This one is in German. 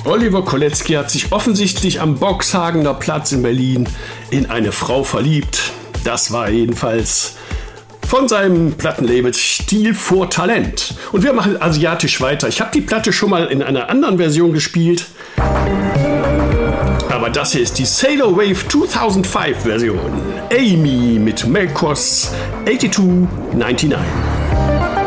Oliver Kolecki hat sich offensichtlich am Boxhagener Platz in Berlin in eine Frau verliebt. Das war jedenfalls von seinem Plattenlabel Stil vor Talent. Und wir machen asiatisch weiter. Ich habe die Platte schon mal in einer anderen Version gespielt. Aber das hier ist die Sailor Wave 2005 Version. Amy mit Melkos 8299.